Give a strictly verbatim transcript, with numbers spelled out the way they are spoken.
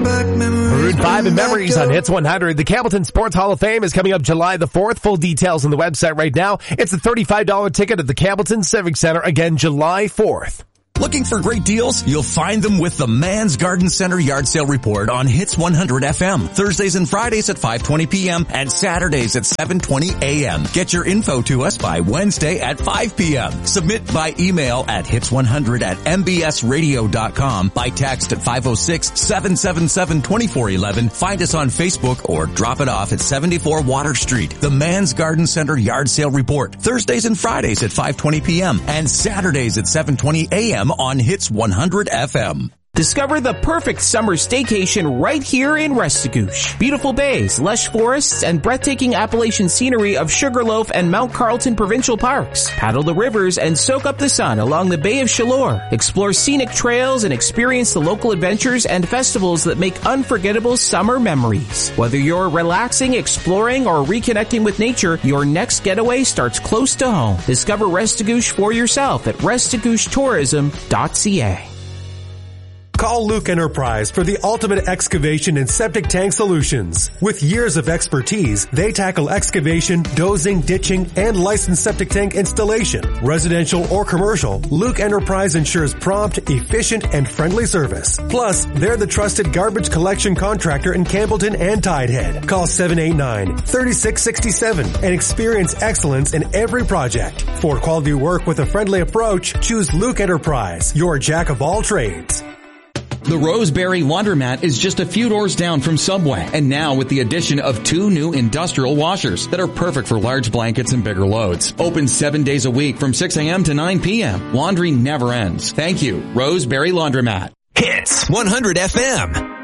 back memories. Maroon five and bring Memories back on your- Hits one hundred. The Campbellton Sports Hall of Fame is coming up July the fourth. Full details on the website right now. It's a thirty-five dollars ticket at the Campbellton Civic Center. Again, July fourth. Looking for great deals? You'll find them with the Man's Garden Center Yard Sale Report on Hits one hundred F M. Thursdays and Fridays at five twenty p.m. and Saturdays at seven twenty a.m. Get your info to us by Wednesday at five p.m. Submit by email at hits one hundred at m b s radio dot com, by text at five oh six, seven seven seven, two four one one. Find us on Facebook or drop it off at seventy-four Water Street. The Man's Garden Center Yard Sale Report. Thursdays and Fridays at five twenty p.m. and Saturdays at seven twenty a.m. on Hits one hundred F M. Discover the perfect summer staycation right here in Restigouche. Beautiful bays, lush forests, and breathtaking Appalachian scenery of Sugarloaf and Mount Carlton provincial parks. Paddle the rivers and soak up the sun along the Bay of Chaleur. Explore scenic trails and experience the local adventures and festivals that make unforgettable summer memories. Whether you're relaxing, exploring, or reconnecting with nature, your next getaway starts close to home. Discover Restigouche for yourself at restigouche tourism dot c a. Call Luke Enterprise for the ultimate excavation and septic tank solutions. With years of expertise, they tackle excavation, dozing, ditching, and licensed septic tank installation. Residential or commercial, Luke Enterprise ensures prompt, efficient, and friendly service. Plus, they're the trusted garbage collection contractor in Campbellton and Tidehead. Call seven eight nine, three six six seven and experience excellence in every project. For quality work with a friendly approach, choose Luke Enterprise, your jack of all trades. The Roseberry Laundromat is just a few doors down from Subway, and now with the addition of two new industrial washers that are perfect for large blankets and bigger loads. Open seven days a week from six a.m. to nine p.m. Laundry never ends. Thank you, Roseberry Laundromat. Hits one hundred F M.